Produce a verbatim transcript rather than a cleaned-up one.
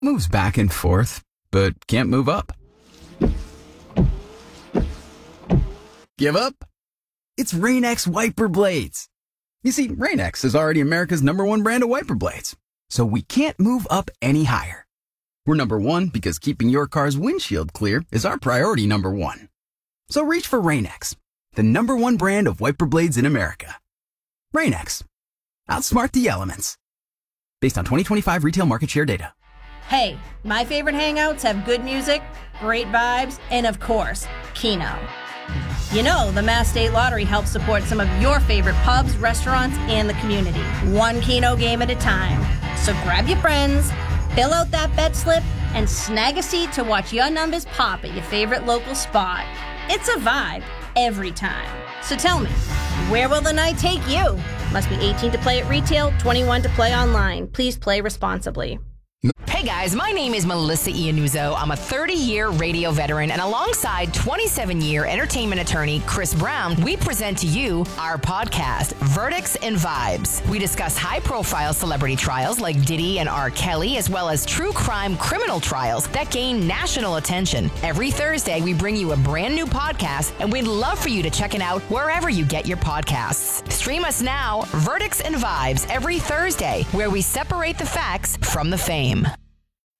moves back and forth, but can't move up. Give up? It's Rain-X wiper blades. You see, Rain-X is already America's number one brand of wiper blades, so we can't move up any higher. We're number one because keeping your car's windshield clear is our priority number one. So reach for Rain-X, the number one brand of wiper blades in America. Rain-X. Outsmart the elements. Based on twenty twenty-five retail market share data. Hey, my favorite hangouts have good music, great vibes, and of course, Keno. You know, the Mass State Lottery helps support some of your favorite pubs, restaurants, and the community. One Keno game at a time. So grab your friends, fill out that bet slip, and snag a seat to watch your numbers pop at your favorite local spot. It's a vibe every time. So tell me, where will the night take you? Must be eighteen to play at retail, twenty-one to play online. Please play responsibly. Hey guys, my name is Melissa Iannuzzo. I'm a thirty-year radio veteran, and alongside twenty-seven-year entertainment attorney Chris Brown, we present to you our podcast, Verdicts and Vibes. We discuss high-profile celebrity trials like Diddy and R. Kelly, as well as true crime criminal trials that gain national attention. Every Thursday, we bring you a brand new podcast, and we'd love for you to check it out wherever you get your podcasts. Stream us now, Verdicts and Vibes, every Thursday, where we separate the facts from the fame.